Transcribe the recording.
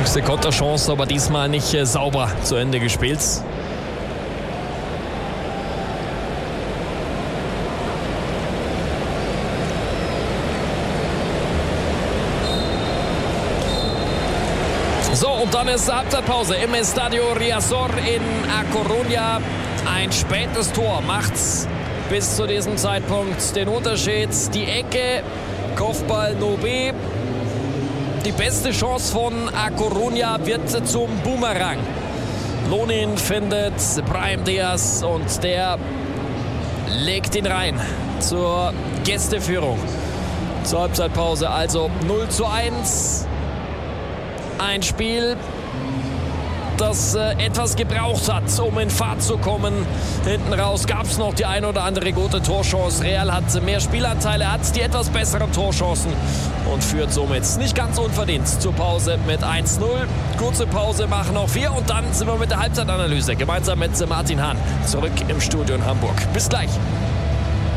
Höchste Konterchance, aber diesmal nicht sauber zu Ende gespielt. So, und dann ist Halbzeitpause im Estadio Riazor in A Coruña. Ein spätes Tor macht's bis zu diesem Zeitpunkt den Unterschied. Die Ecke, Kopfball Nobé. Die beste Chance von A Coruña wird zum Boomerang. Lonin findet Brahim Diaz und der legt ihn rein zur Gästeführung. Zur Halbzeitpause also 0:1. Ein Spiel, das etwas gebraucht hat, um in Fahrt zu kommen. Hinten raus gab es noch die ein oder andere gute Torchance. Real hat mehr Spielanteile, hat die etwas besseren Torchancen und führt somit nicht ganz unverdient zur Pause mit 1:0. Kurze Pause machen auch wir und dann sind wir mit der Halbzeitanalyse gemeinsam mit Martin Hahn zurück im Studio in Hamburg. Bis gleich.